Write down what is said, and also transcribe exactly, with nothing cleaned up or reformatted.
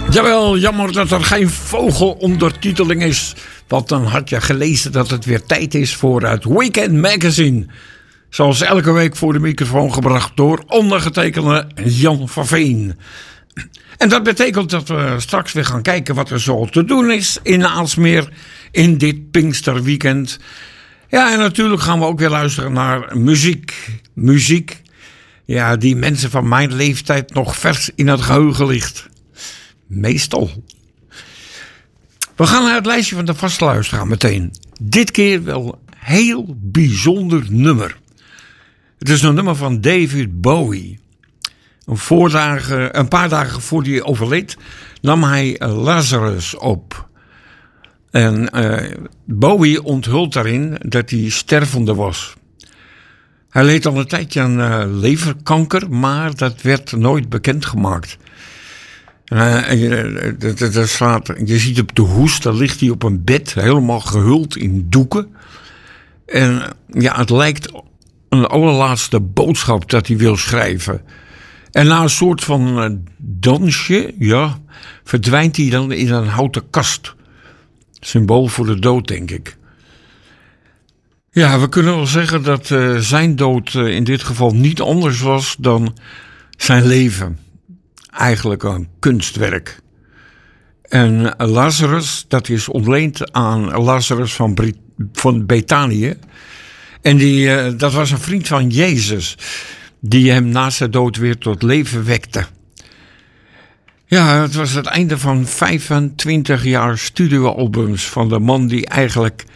Jawel, jammer dat er geen vogelondertiteling is. Want dan had je gelezen dat het weer tijd is voor het Weekend Magazine. Zoals elke week voor de microfoon gebracht door ondergetekende Jan van Veen. En dat betekent dat we straks weer gaan kijken wat er zo te doen is in Aalsmeer in dit Pinksterweekend. Ja, en natuurlijk gaan we ook weer luisteren naar muziek. Muziek, ja, die mensen van mijn leeftijd nog vers in het geheugen ligt. Meestal. We gaan naar het lijstje van de vaste luisteraar meteen. Dit keer wel een heel bijzonder nummer. Het is een nummer van David Bowie. Een, voordagen, een paar dagen voor hij overleed nam hij Lazarus op. En uh, Bowie onthult daarin dat hij stervende was. Hij leed al een tijdje aan uh, leverkanker, maar dat werd nooit bekendgemaakt. Uh, je, dat, dat slaat, je ziet op de hoest, daar ligt hij op een bed, helemaal gehuld in doeken. En ja, het lijkt een allerlaatste boodschap dat hij wil schrijven. En na een soort van uh, dansje, ja, verdwijnt hij dan in een houten kast. Symbool voor de dood, denk ik. Ja, we kunnen wel zeggen dat uh, zijn dood uh, in dit geval niet anders was dan zijn leven. Eigenlijk een kunstwerk. En Lazarus, dat is ontleend aan Lazarus van, Brit- van Betanië. En die, uh, dat was een vriend van Jezus, die hem na zijn dood weer tot leven wekte. Ja, het was het einde van vijfentwintig jaar studioalbums van de man die eigenlijk